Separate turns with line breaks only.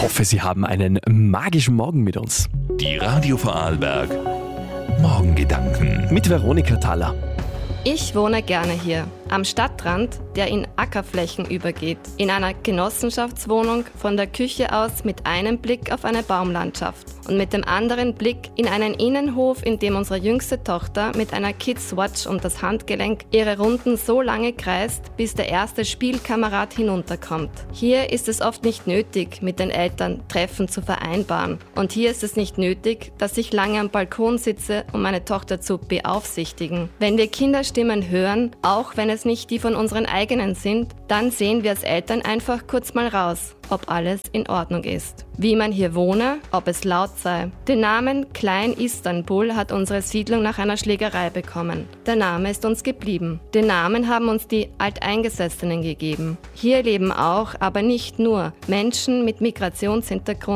hoffe, Sie haben einen magischen Morgen mit uns.
Die Radio Vorarlberg Morgengedanken.
Mit Veronika Thaler.
Ich wohne gerne hier, am Stadtrand, der in Ackerflächen übergeht, in einer Genossenschaftswohnung von der Küche aus mit einem Blick auf eine Baumlandschaft und mit dem anderen Blick in einen Innenhof, in dem unsere jüngste Tochter mit einer Kids Watch um das Handgelenk ihre Runden so lange kreist, bis der erste Spielkamerad hinunterkommt. Hier ist es oft nicht nötig, mit den Eltern Treffen zu vereinbaren, und hier ist es nicht nötig, dass ich lange am Balkon sitze, um meine Tochter zu beaufsichtigen. Wenn wir Kinderstimmen hören, auch wenn es nicht die von unseren eigenen sind, dann sehen wir als Eltern einfach kurz mal raus, ob alles in Ordnung ist. Wie man hier wohne, ob es laut sei. Den Namen Klein Istanbul hat unsere Siedlung nach einer Schlägerei bekommen. Der Name ist uns geblieben. Den Namen haben uns die Alteingesessenen gegeben. Hier leben auch, aber nicht nur, Menschen mit Migrationshintergrund